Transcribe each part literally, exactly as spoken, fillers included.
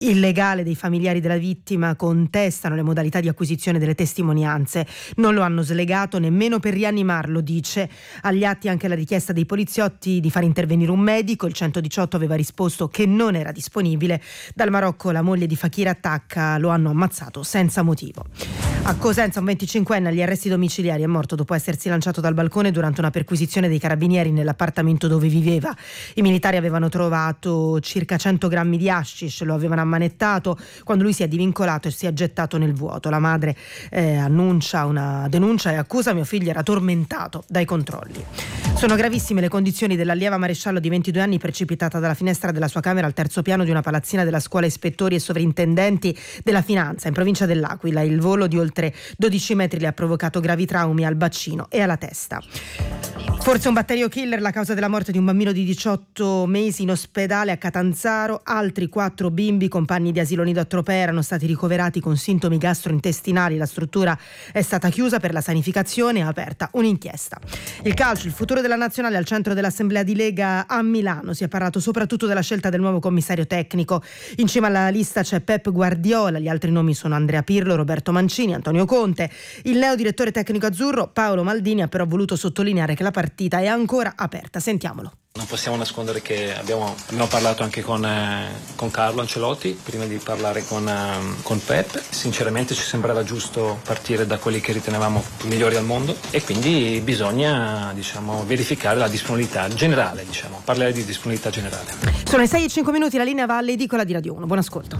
illegale dei familiari della vittima contestano le modalità di acquisizione delle testimonianze. Non lo hanno slegato nemmeno per rianimarlo, dice. Agli atti anche la richiesta dei poliziotti di far intervenire un medico. Il centodiciotto aveva risposto che non era disponibile. Dal Marocco la moglie di Fakir attacca, lo hanno ammazzato senza motivo. A Cosenza un venticinquenne agli arresti domiciliari è morto dopo essersi lanciato dal balcone durante una perquisizione dei carabinieri nell'appartamento dove viveva. I militari avevano trovato circa cento grammi di hashish, lo avevano ammanettato quando lui si è divincolato e si è gettato nel vuoto. La madre eh, annuncia una denuncia e accusa: mio figlio era tormentato dai controlli. Sono gravissime le condizioni dell'allieva maresciallo di ventidue anni precipitata dalla finestra della sua camera al terzo piano di una palazzina della scuola ispettori e sovrintendenti della finanza in provincia dell'Aquila. Il volo di oltre dodici metri le ha provocato gravi traumi al bacino e alla testa. Forse un batterio killer la causa della morte di un bambino di diciotto mesi in ospedale a Catanzaro. Altri quattro bimbi compagni di asilo nido a Tropea erano stati ricoverati con sintomi gastrointestinali. La struttura è stata chiusa per la sanificazione e aperta un'inchiesta. Il calcio, il futuro della nazionale al centro dell'assemblea di Lega a Milano. Si è parlato soprattutto della scelta del nuovo commissario tecnico. In cima alla lista c'è Pep Guardiola, gli altri nomi sono Andrea Pirlo, Roberto Mancini, Antonio Conte. Il neo direttore tecnico azzurro Paolo Maldini ha però voluto sottolineare che la partita è ancora aperta. Sentiamolo. Non possiamo nascondere che abbiamo, abbiamo parlato anche con, eh, con Carlo Ancelotti prima di parlare con, eh, con Pep. Sinceramente ci sembrava giusto partire da quelli che ritenevamo migliori al mondo e quindi bisogna, diciamo, verificare la disponibilità generale, diciamo, parlare di disponibilità generale. Sono le sei e cinque minuti, la linea va all'edicola di Radio uno. Buon ascolto.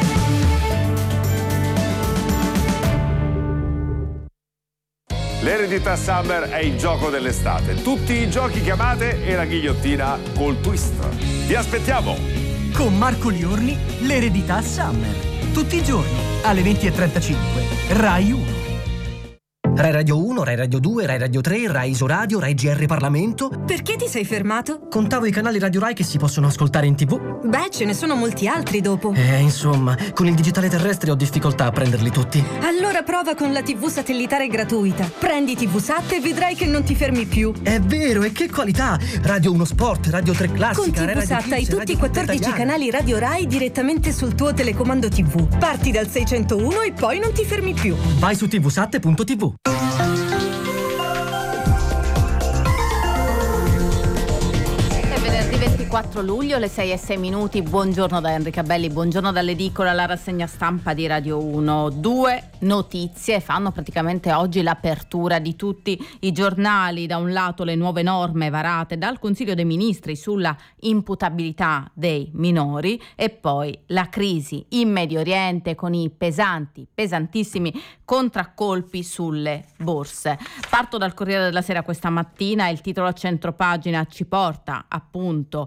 L'eredità Summer è il gioco dell'estate. Tutti i giochi che amate e la ghigliottina col twist. Vi aspettiamo! Con Marco Liorni, l'eredità Summer. Tutti i giorni, alle venti e trentacinque. Rai uno. Rai Radio uno, Rai Radio due, Rai Radio tre, Rai Isoradio, Rai G R Parlamento. Perché ti sei fermato? Contavo i canali Radio Rai che si possono ascoltare in tv. Beh, ce ne sono molti altri dopo. Eh, insomma, con il digitale terrestre ho difficoltà a prenderli tutti. Allora prova con la tivù satellitare gratuita. Prendi tivusat e vedrai che non ti fermi più. È vero, e che qualità! Radio uno Sport, Radio tre Classica, con tivusat hai tutti i quattordici canali Radio Rai direttamente sul tuo telecomando tivù. Parti dal seicentouno e poi non ti fermi più. Vai su tivusat punto tv. ventiquattro luglio, le sei e sei minuti. Buongiorno da Enrica Belli, buongiorno dall'edicola, la rassegna stampa di Radio uno. Due notizie fanno praticamente oggi l'apertura di tutti i giornali. Da un lato le nuove norme varate dal Consiglio dei Ministri sulla imputabilità dei minori e poi la crisi in Medio Oriente con i pesanti, pesantissimi contraccolpi sulle borse. Parto dal Corriere della Sera questa mattina, il titolo a centropagina ci porta appunto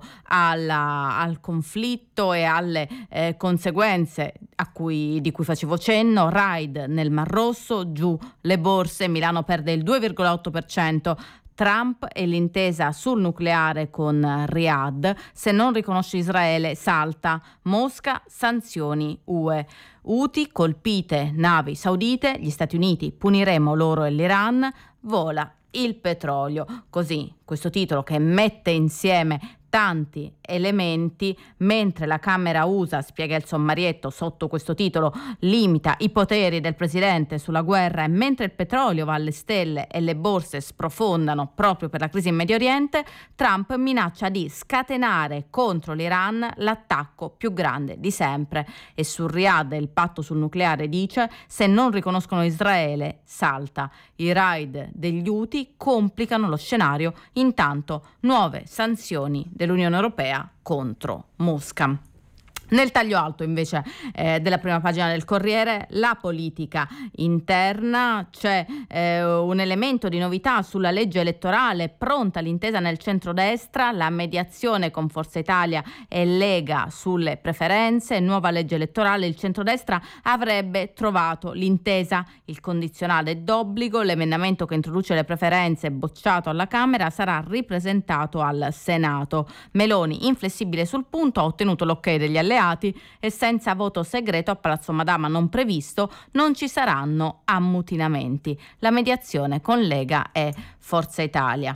alla, al conflitto e alle eh, conseguenze a cui, di cui facevo cenno. Raid nel Mar Rosso, giù le borse, Milano perde il due virgola otto per cento. Trump e l'intesa sul nucleare con Riyadh, se non riconosce Israele salta. Mosca, sanzioni U E. Houthi, colpite navi saudite, gli Stati Uniti, puniremo loro e l'Iran, vola il petrolio. Così questo titolo che mette insieme tanti elementi, mentre la Camera U S A, spiega il sommarietto sotto questo titolo, limita i poteri del presidente sulla guerra, e mentre il petrolio va alle stelle e le borse sprofondano proprio per la crisi in Medio Oriente, Trump minaccia di scatenare contro l'Iran l'attacco più grande di sempre. E su Riyadh il patto sul nucleare dice: se non riconoscono Israele salta. I raid degli Houthi complicano lo scenario, intanto nuove sanzioni dell'Unione Europea contro Mosca. Nel taglio alto invece eh, della prima pagina del Corriere, la politica interna, c'è eh, un elemento di novità sulla legge elettorale, pronta l'intesa nel centrodestra, la mediazione con Forza Italia e Lega sulle preferenze, nuova legge elettorale, il centrodestra avrebbe trovato l'intesa, il condizionale d'obbligo, l'emendamento che introduce le preferenze bocciato alla Camera sarà ripresentato al Senato. Meloni, inflessibile sul punto, ha ottenuto l'ok degli alleati e senza voto segreto a Palazzo Madama non previsto non ci saranno ammutinamenti. La mediazione con Lega e Forza Italia.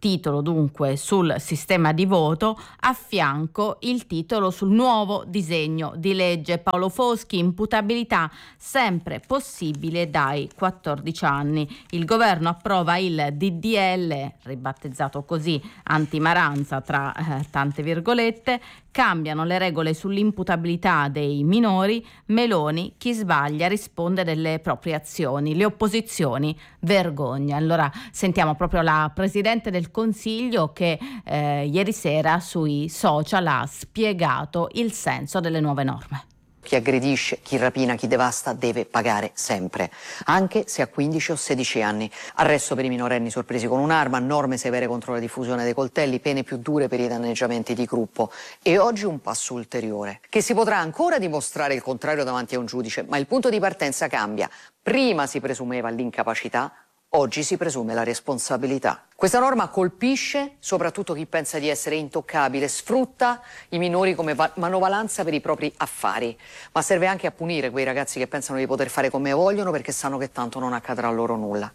titolo dunque sul sistema di voto, a fianco il titolo sul nuovo disegno di legge. Paolo Foschi, imputabilità sempre possibile dai quattordici anni. Il governo approva il D D L, ribattezzato così anti-Maranza tra eh, tante virgolette, cambiano le regole sull'imputabilità dei minori. Meloni, chi sbaglia risponde delle proprie azioni, le opposizioni vergogna. Allora sentiamo proprio la Presidente del Consiglio che eh, ieri sera sui social ha spiegato il senso delle nuove norme. Chi aggredisce, chi rapina, chi devasta deve pagare sempre, anche se ha quindici o sedici anni. Arresto per i minorenni sorpresi con un'arma, norme severe contro la diffusione dei coltelli, pene più dure per i danneggiamenti di gruppo. E oggi un passo ulteriore, che si potrà ancora dimostrare il contrario davanti a un giudice, ma il punto di partenza cambia. Prima si presumeva l'incapacità, oggi si presume la responsabilità. Questa norma colpisce soprattutto chi pensa di essere intoccabile, sfrutta i minori come manovalanza per i propri affari, ma serve anche a punire quei ragazzi che pensano di poter fare come vogliono perché sanno che tanto non accadrà loro nulla.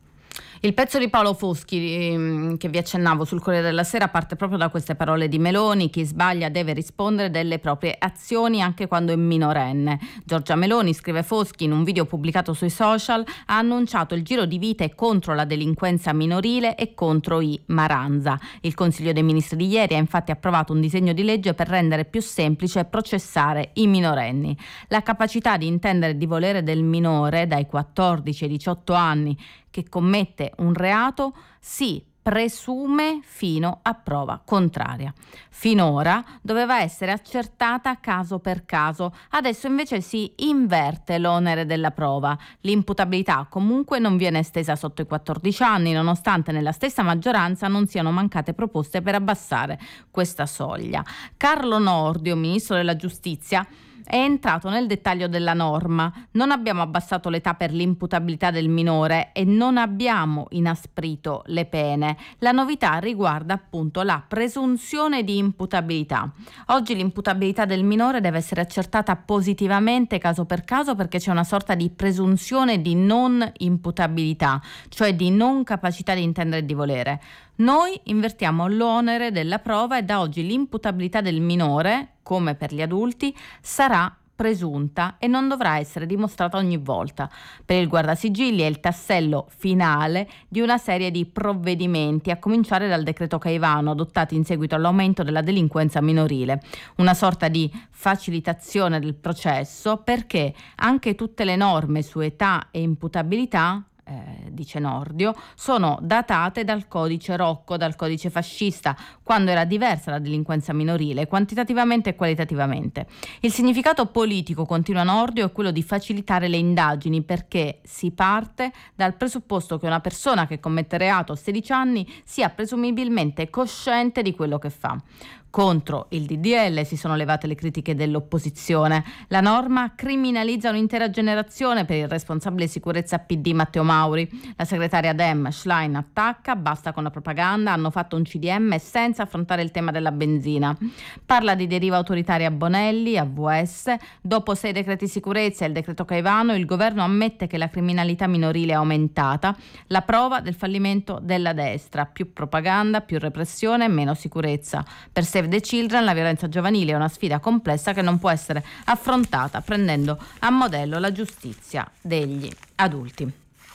Il pezzo di Paolo Foschi che vi accennavo sul Corriere della Sera parte proprio da queste parole di Meloni: chi sbaglia deve rispondere delle proprie azioni anche quando è minorenne. Giorgia Meloni, scrive Foschi in un video pubblicato sui social, ha annunciato il giro di vite contro la delinquenza minorile e contro i Maranza. Il Consiglio dei Ministri di ieri ha infatti approvato un disegno di legge per rendere più semplice processare i minorenni. La capacità di intendere e di volere del minore dai quattordici ai diciotto anni che commette un reato si presume fino a prova contraria. Finora doveva essere accertata caso per caso, adesso invece si inverte l'onere della prova. L'imputabilità comunque non viene estesa sotto i quattordici anni, nonostante nella stessa maggioranza non siano mancate proposte per abbassare questa soglia. Carlo Nordio, ministro della Giustizia, è entrato nel dettaglio della norma. Non abbiamo abbassato l'età per l'imputabilità del minore e non abbiamo inasprito le pene. La novità riguarda appunto la presunzione di imputabilità. Oggi l'imputabilità del minore deve essere accertata positivamente caso per caso perché c'è una sorta di presunzione di non imputabilità, cioè di non capacità di intendere e di volere. Noi invertiamo l'onere della prova e da oggi l'imputabilità del minore, come per gli adulti, sarà presunta e non dovrà essere dimostrata ogni volta. Per il Guardasigilli è il tassello finale di una serie di provvedimenti, a cominciare dal decreto Caivano adottati in seguito all'aumento della delinquenza minorile. Una sorta di facilitazione del processo perché anche tutte le norme su età e imputabilità, Eh, dice Nordio, sono datate dal codice Rocco, dal codice fascista, quando era diversa la delinquenza minorile, quantitativamente e qualitativamente. Il significato politico, continua Nordio, è quello di facilitare le indagini perché si parte dal presupposto che una persona che commette reato a sedici anni sia presumibilmente cosciente di quello che fa. Contro il D D L si sono levate le critiche dell'opposizione. La norma criminalizza un'intera generazione. Per il responsabile sicurezza P D Matteo Mauri, la segretaria Dem Schlein attacca, basta con la propaganda, hanno fatto un C D M senza affrontare il tema della benzina. Parla di deriva autoritaria a Bonelli, a V S. Dopo sei decreti sicurezza e il decreto Caivano, il governo ammette che la criminalità minorile è aumentata, la prova del fallimento della destra: più propaganda, più repressione, meno sicurezza. Per Save the Children la violenza giovanile è una sfida complessa che non può essere affrontata prendendo a modello la giustizia degli adulti.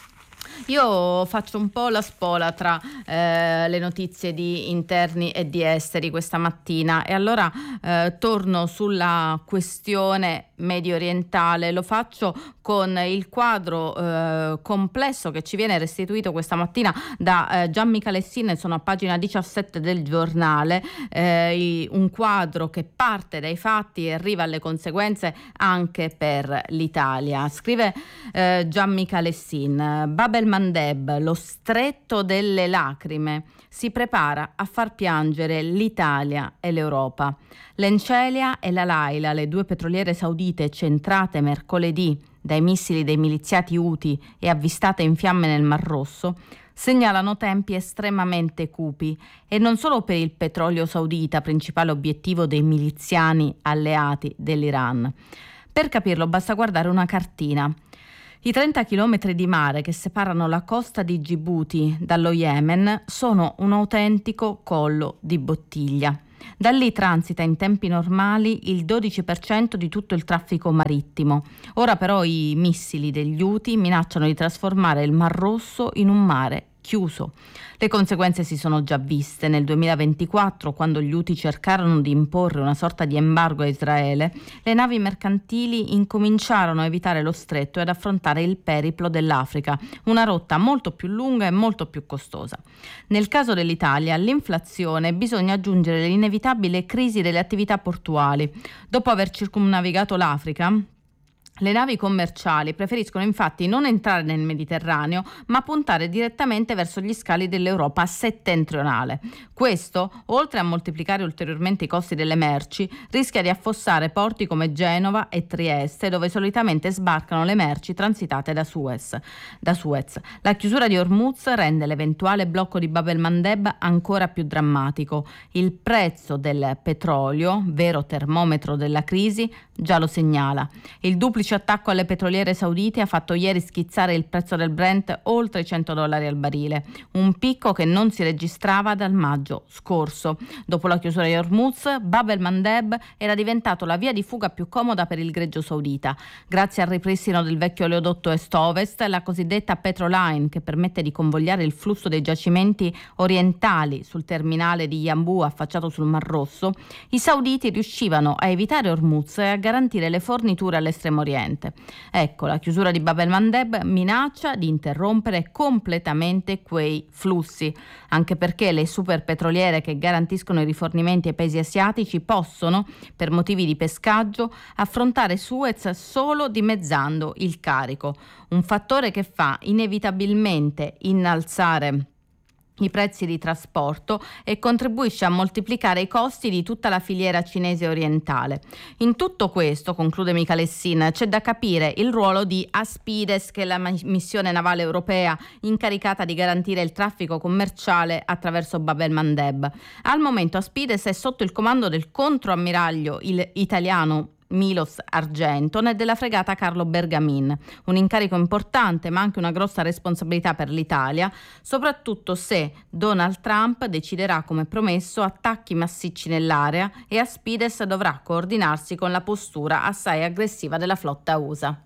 Io faccio un po' la spola tra eh, le notizie di interni e di esteri questa mattina e allora eh, torno sulla questione medio orientale. Lo faccio con il quadro eh, complesso che ci viene restituito questa mattina da eh, Gianmica Lessin, sono a pagina diciassette del giornale, eh, un quadro che parte dai fatti e arriva alle conseguenze anche per l'Italia. Scrive eh, Gianmica Lessin: Bab el Mandeb, lo stretto delle lacrime, si prepara a far piangere l'Italia e l'Europa. L'Encelia e la Laila, le due petroliere saudite centrate mercoledì dai missili dei miliziati Houthi e avvistate in fiamme nel Mar Rosso, segnalano tempi estremamente cupi, e non solo per il petrolio saudita, principale obiettivo dei miliziani alleati dell'Iran. Per capirlo basta guardare una cartina. I trenta chilometri di mare che separano la costa di Gibuti dallo Yemen sono un autentico collo di bottiglia. Da lì transita in tempi normali il dodici per cento di tutto il traffico marittimo. Ora però i missili degli Houthi minacciano di trasformare il Mar Rosso in un mare chiuso. Le conseguenze si sono già viste. Nel duemilaventiquattro, quando gli Houthi cercarono di imporre una sorta di embargo a Israele, le navi mercantili incominciarono a evitare lo stretto e ad affrontare il periplo dell'Africa, una rotta molto più lunga e molto più costosa. Nel caso dell'Italia, all'inflazione bisogna aggiungere l'inevitabile crisi delle attività portuali. Dopo aver circumnavigato l'Africa, le navi commerciali preferiscono infatti non entrare nel Mediterraneo, ma puntare direttamente verso gli scali dell'Europa settentrionale. Questo, oltre a moltiplicare ulteriormente i costi delle merci, rischia di affossare porti come Genova e Trieste, dove solitamente sbarcano le merci transitate da Suez. Da Suez. La chiusura di Hormuz rende l'eventuale blocco di Bab el-Mandeb ancora più drammatico. Il prezzo del petrolio, vero termometro della crisi, già lo segnala. Il duplice attacco alle petroliere saudite ha fatto ieri schizzare il prezzo del Brent oltre i cento dollari al barile, un picco che non si registrava dal maggio scorso. Dopo la chiusura di Hormuz, Bab el-Mandeb era diventato la via di fuga più comoda per il greggio saudita. Grazie al ripristino del vecchio oleodotto est-ovest, la cosiddetta Petroline, che permette di convogliare il flusso dei giacimenti orientali sul terminale di Yanbu affacciato sul Mar Rosso, i sauditi riuscivano a evitare Hormuz e a garantire le forniture all'Estremo Oriente. Ecco, la chiusura di Bab el-Mandeb minaccia di interrompere completamente quei flussi, anche perché le superpetroliere che garantiscono i rifornimenti ai paesi asiatici possono, per motivi di pescaggio, affrontare Suez solo dimezzando il carico, un fattore che fa inevitabilmente innalzare i prezzi di trasporto e contribuisce a moltiplicare i costi di tutta la filiera cinese orientale. In tutto questo, conclude Michalessin, c'è da capire il ruolo di Aspides, che è la missione navale europea incaricata di garantire il traffico commerciale attraverso Bab el-Mandeb. Al momento Aspides è sotto il comando del controammiraglio il italiano Milos Argenton e della fregata Carlo Bergamin, un incarico importante ma anche una grossa responsabilità per l'Italia, soprattutto se Donald Trump deciderà, come promesso, attacchi massicci nell'area e Aspides dovrà coordinarsi con la postura assai aggressiva della flotta U S A.